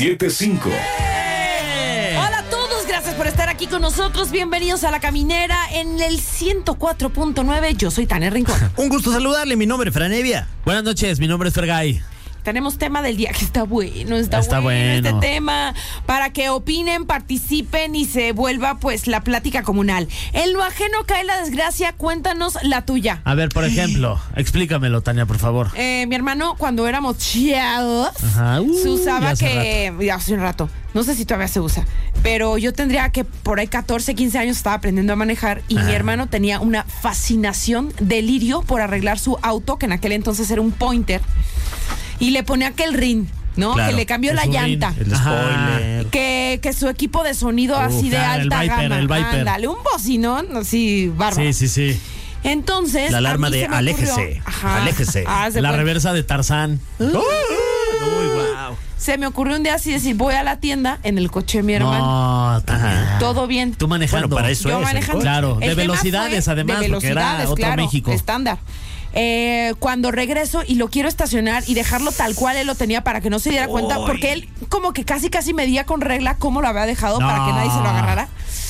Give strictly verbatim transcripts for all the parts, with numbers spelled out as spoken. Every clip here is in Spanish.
siete cinco. Hola a todos, gracias por estar aquí con nosotros. Bienvenidos a La Caminera en el ciento cuatro punto nueve. Yo soy Tania Rincón. Un gusto saludarle, mi nombre es Fran Evia. Buenas noches, mi nombre es Fergay. Tenemos tema del día que está bueno, está, Está bueno, bueno. este tema para que opinen, participen y se vuelva pues la plática comunal. En lo ajeno cae la desgracia, cuéntanos la tuya. A ver, por ejemplo, explícamelo, Tania, por favor. Eh, mi hermano, cuando éramos chavos, Ajá, uh, se usaba ya hace que... Ya hace un rato. No sé si todavía se usa. Pero yo tendría que por ahí catorce, quince años estaba aprendiendo a manejar y Ajá. mi hermano tenía una fascinación, delirio por arreglar su auto, que en aquel entonces era un Pointer. Y le ponía aquel rin, ¿no? Claro, que le cambió es la un llanta. El spoiler. Que, que su equipo de sonido Uf, así de claro, el alta Viper, gama. el Viper. Ándale, un bocinón así bárbaro. Sí, sí, sí. Entonces, La a alarma mí de se me aléjese, ocurrió- Ajá. aléjese. Ah, se La fue. reversa de Tarzán. Uy, wow. Se me ocurrió un día así decir, voy a la tienda en el coche de mi hermano. No, Tania. Todo bien. Tú manejando. Bueno, para eso Yo es. manejando. Claro, El de tema velocidades, fue además, de porque era velocidades, otro claro, México. estándar. Eh, cuando regreso y lo quiero estacionar y dejarlo tal cual él lo tenía para que no se diera cuenta, Uy. porque él como que casi casi medía con regla cómo lo había dejado No. para que nadie se lo agarrara.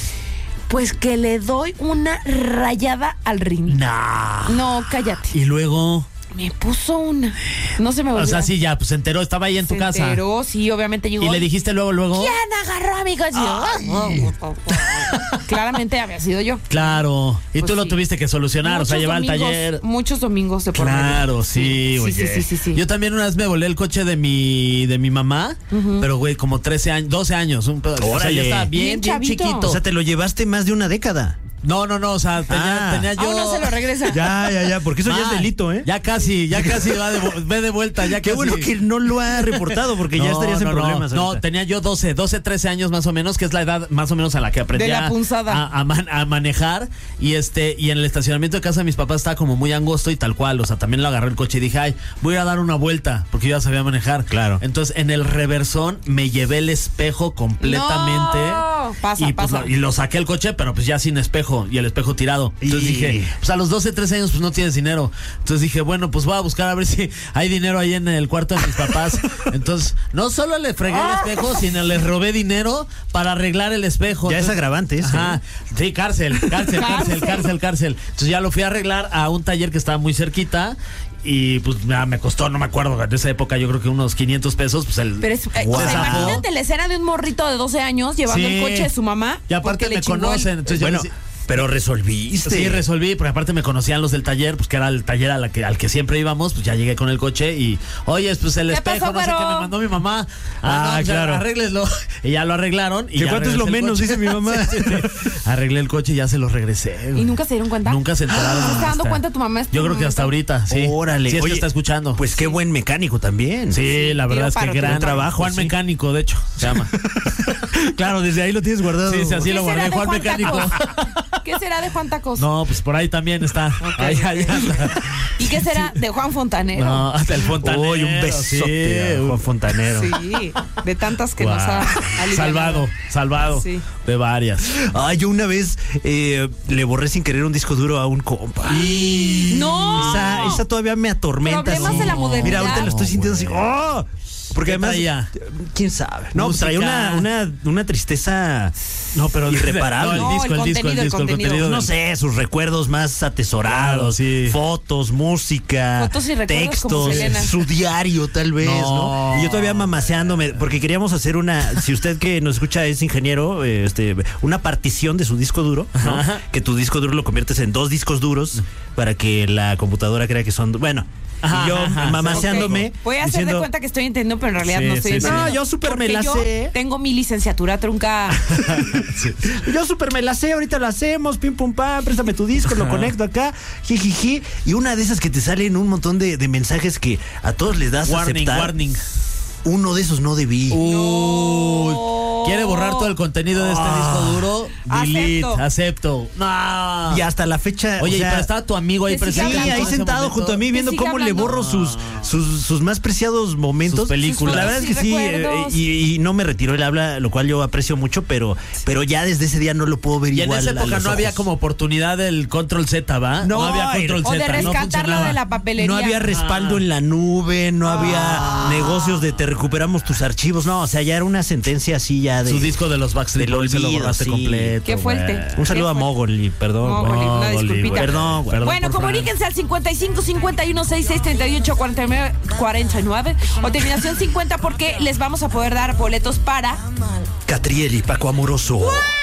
Pues que le doy una rayada al ring. Nah. No, cállate. Y luego, Me puso una. No se me volvió. o sea, sí, ya, pues se enteró, estaba ahí en tu Se casa. enteró, sí, obviamente llegó. Y le dijiste luego, luego. ¿Quién agarró a mi coche? Claramente había sido yo. Claro. Y Pues tú lo sí. tuviste que solucionar, o sea, Muchos llevar al domingos- taller. Muchos domingos de por medio. Claro, sí, sí, oye. sí, sí, sí, sí. Yo también una vez me volé el coche de mi de mi mamá, pero güey, como trece años, doce años, un pedo. O sea, Órale. ya estaba bien, Bien bien, chavito. chiquito. O sea, te lo llevaste más de una década. no, no, no, o sea, tenía, Ah. tenía yo. Aún no se lo regresa. Ya, ya, ya, porque eso ya es Ay, delito, ¿eh? Ya casi, ya casi va de, ve de vuelta, ya Qué casi. bueno que no lo ha reportado, porque ya No, estarías en no, no. problemas. No, ahorita. tenía yo doce, doce, trece años más o menos, que es la edad más o menos a la que aprendí De la a- punzada. a, a man- a manejar. Y este, y en el estacionamiento de casa de mis papás estaba como muy angosto y tal cual. O sea, también lo agarré el coche y dije, ay, voy a ir a dar una vuelta, porque yo ya sabía manejar. Claro. Entonces, en el reversón me llevé el espejo completamente. No, pasa, y, pues, pasa. lo, y lo saqué el coche, pero pues ya sin espejo y el espejo tirado. Entonces Y- dije, pues a los doce, trece años pues no tienes dinero. Entonces dije, bueno, pues voy a buscar a ver si hay dinero ahí en el cuarto de mis papás. Entonces, no solo le fregué el espejo, sino les robé dinero para arreglar el espejo. Ya es Entonces, agravante eso. Ajá. Sí, cárcel, cárcel, cárcel, cárcel, cárcel. Entonces ya lo fui a arreglar a un taller que estaba muy cerquita. Y pues ya me costó, no me acuerdo, en esa época yo creo que unos quinientos pesos, pues el... Pero es, eh, Wow. o sea, Se zafó. imagínate la escena de un morrito de doce años llevando Sí. el coche de su mamá. Y aparte porque le me chingó el- conocen, entonces yo Bueno, decía- pero resolviste. Sí, resolví, porque aparte me conocían los del taller, pues que era el taller a la que, al que siempre íbamos, pues ya llegué con el coche y, oye, pues el ¿Qué espejo, pasó, no sé güero? qué me mandó mi mamá. Ah, no, pues, claro. Arrégleslo. Y ya lo arreglaron. Y ¿Que ya cuánto es lo regresé el menos? coche. Dice mi mamá. Sí, sí, sí. Arreglé el coche y ya se lo regresé. güey. ¿Y nunca se dieron cuenta? Nunca se enteraron. ¿Se está dando hasta- cuenta tu mamá? Yo creo que hasta ahorita, sí. Órale. Sí, es que Oye, está escuchando. Pues qué buen mecánico también. Sí, la verdad Tiro es que paro, gran tiro paro. trabajo. Juan Sí. Mecánico, de hecho, se llama. Claro, desde ahí lo tienes guardado. Sí, sí, así ¿Qué lo será guardé, de Juan Juan Mecánico. Tacos? ¿Qué será de Juan Tacos? No, pues por ahí también está. Ahí, ahí anda. ¿Y qué será de Juan Fontanero? No, hasta el fontanero. Uy, un besote sí. a Juan Fontanero. Sí, de tantas que Guau. nos ha alivianado. Salvado, salvado. Sí. De varias. Ay, yo una vez eh, le borré sin querer un disco duro a un compa. ¡No! Esa, esa todavía me atormenta. Problemas así. de la modernidad. Mira, ahorita lo estoy sintiendo así. güey. ¡Oh! Porque ¿Qué además, traía? quién sabe. No, pues Música. traía una, una, una tristeza No, pero irreparable. No, No, el disco, el el, disco, el contenido, disco, el el contenido. contenido. no del- sé, sus recuerdos más atesorados, Claro, sí. fotos, música, Fotos y recuerdos como textos, Selena. su diario tal vez, ¿no? No. Y yo todavía mamaseándome, porque queríamos hacer una, si usted que nos escucha es ingeniero, eh, este, una partición de su disco duro, ¿no? Ajá. Que tu disco duro lo conviertes en dos discos duros para que la computadora crea que son, bueno, Ajá, y yo ajá, mamaseándome. Ok. Voy a hacer de diciendo, cuenta que estoy entendiendo, pero en realidad Sí, no estoy sí, sí. entendiendo. No, yo súper me Porque la yo sé. Tengo mi licenciatura trunca. Yo súper me la sé, ahorita la hacemos, pim pum pam, préstame tu disco, lo conecto acá, jijiji. Y una de esas que te salen un montón de, de mensajes que a todos les das a Warning, aceptar. warning. Uno de esos no debí. Uy. quiere borrar todo el contenido de este disco duro, delete, Acepto. acepto. No. Y hasta la fecha. Oye, o sea, y pero estaba tu amigo ahí que siga presente. Sí, hablando ahí en ese sentado momento. junto a mí viendo siga cómo le hablando. borro sus, sus, sus más preciados momentos. Sus películas. La verdad es que Sus sí, eh, recuerdos. y, y no me retiró el habla, lo cual yo aprecio mucho, pero, pero ya desde ese día no lo puedo ver Y en igual. esa a época los no había ojos. como oportunidad del control Z, ¿va? No, había control O de Z, no rescatarlo funcionaba. de la papelería. No había respaldo Ah. en la nube, no había negocios de te recuperamos tus archivos, no, o sea, ya era una sentencia así ya de... Su disco de los Backstreet del Boys se lo olvido, borraste sí. completo. Qué fuerte. güey. Un saludo a ¿Qué fue? Mogoli, perdón. Mogoli, güey. una Mogoli, disculpita. güey. Perdón, güey. Perdón Bueno, por Fran. comuníquense al cincuenta y cinco cincuenta y uno sesenta y seis treinta y ocho cuarenta y nueve cuarenta y nueve o terminación cincuenta porque les vamos a poder dar boletos para... Catriel y Paco Amoroso.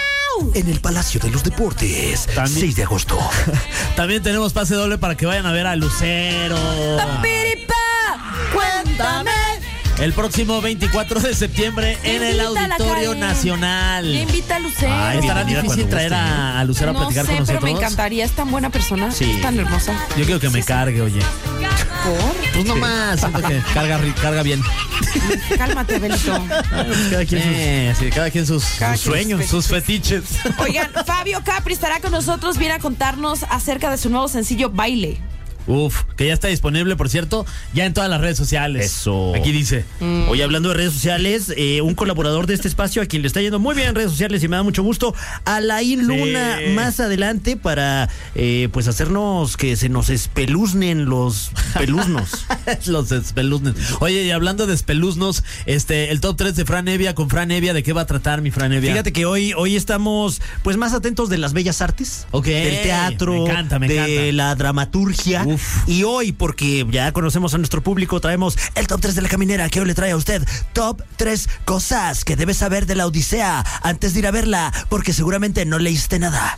En el Palacio de los Deportes, También- seis de agosto. También tenemos pase doble para que vayan a ver a Lucero. ¡Papiripa! ¡Cuéntame! El próximo veinticuatro de septiembre en el Invita a la Auditorio Karen. Nacional. Le invita a Lucero. Ay, Estará bienvenida difícil cuando traer guste, a, a Lucero a No platicar sé, con pero nosotros. me encantaría. Es tan buena persona. Sí. Es tan hermosa. Yo quiero que me cargue, oye. ¿Por? Pues nomás, siento que carga, ri- carga bien. Cálmate, Belito. Cada quien sus- Eh, sí, cada quien sus, Cada sus quien sueños, sus sus fetiches. Oigan, Fabio Capri estará con nosotros. Viene a contarnos acerca de su nuevo sencillo Baile. Uf, que ya está disponible, por cierto, ya en todas las redes sociales. Eso. Aquí dice. Hoy hablando de redes sociales, eh, un colaborador de este espacio a quien le está yendo muy bien en redes sociales y me da mucho gusto, Alain Luna, Sí. más adelante para eh, pues hacernos que se nos espeluznen los peluznos. Los espeluznes. Oye, y hablando de espeluznos, este, el top tres de Fran Evia con Fran Evia, ¿de qué va a tratar mi Fran Evia? Fíjate que hoy, hoy estamos pues más atentos de las bellas artes, Ok, del teatro, me encanta, me de encanta. la dramaturgia. Uf. Y hoy, porque ya conocemos a nuestro público, traemos el top tres de la caminera, que hoy le trae a usted top tres cosas que debes saber de la Odisea antes de ir a verla, porque seguramente no leíste nada.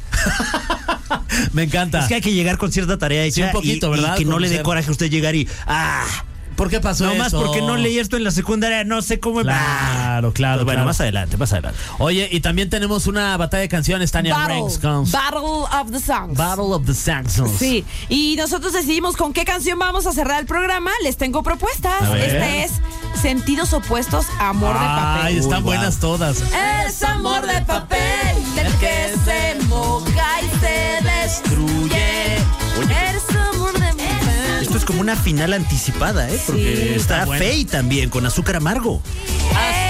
Me encanta. Es que hay que llegar con cierta tarea hecha Sí, un poquito, y, y ¿verdad? que no le dé Conocer. coraje a usted llegar y ah, ¿Por qué pasó no más eso? porque no leí esto en la secundaria, no sé cómo. Claro, claro, Pues bueno, claro. más adelante, más adelante. Oye, y también tenemos una batalla de canciones, Tania Ranks con Battle of the Songs. Battle of the Saxons. Sí, y nosotros decidimos con qué canción vamos a cerrar el programa. Les tengo propuestas. A ver. Este es Sentidos Opuestos, Amor de Papel. Ay, están Uy, buenas wow. todas. Es amor de papel, del que se moja y se destruye. Es amor de papel. Esto es como una final anticipada, ¿eh? Porque Sí. está Está bueno. Fey también, con azúcar amargo.